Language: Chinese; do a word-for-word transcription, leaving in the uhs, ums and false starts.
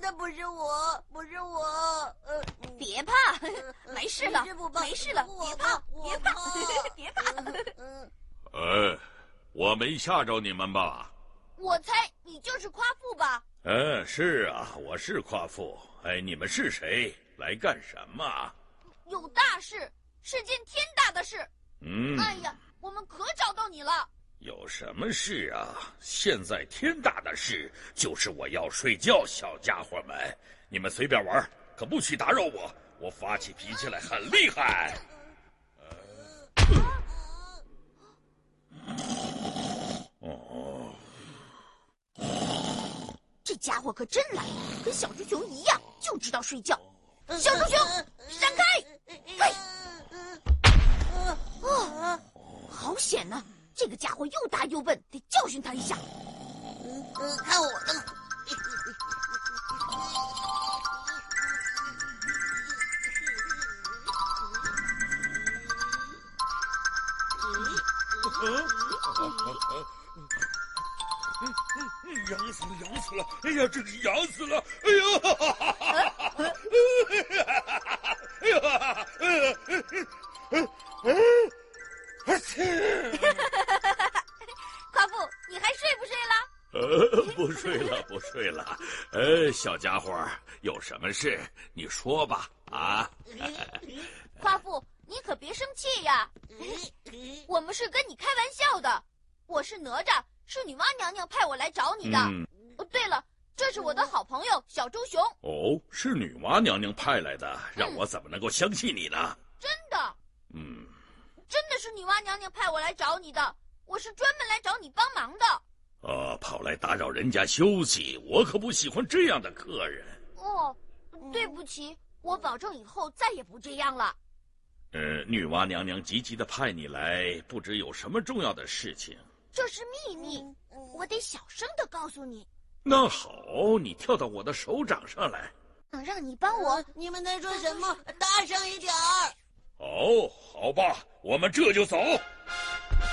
那不是我，不是我。呃， 别怕，没事了，没事了，别怕，别怕，别怕。 嗯。 哎，我没吓着你们吧？ 我猜你就是夸父吧？ 嗯，是啊，我是夸父。哎，你们是谁？来干什么？ 有大事，是件天大的事。 嗯。 哎呀，我们可找到你了。 有什么事啊？现在天大的事就是我要睡觉，小家伙们，你们随便玩，可不许打扰我。我发起脾气来很厉害。哦， 这家伙可真懒，跟小猪熊一样，就知道睡觉。小猪熊，闪开！嘿，哦，好险呐！这个家伙又大又笨，得教训他一下。 嗯，看我的！ 痒死了，痒死了！哎呀，真是痒死了！哎呀！哎呀！哎呀！ 夸父，你还睡不睡了？ 呃，不睡了，不睡了。呃，小家伙，有什么事你说吧。啊！ 夸父，你可别生气呀。我们是跟你开玩笑的。我是哪吒，是女娲娘娘派我来找你的。 嗯、 哦，对了，这是我的好朋友小猪熊。 哦，是女娲娘娘派来的，让我怎么能够相信你呢？ 真的。 嗯。 真的是女娲娘娘派我来找你的，我是专门来找你帮忙的。 呃，跑来打扰人家休息，我可不喜欢这样的客人。 哦，对不起，我保证以后再也不这样了。 呃，女娲娘娘急急的派你来，不知有什么重要的事情。 这是秘密，我得小声的告诉你。 那好，你跳到我的手掌上来。 想让你帮我， 你们在说什么？大声一点儿。 哦，好吧，我们这就走。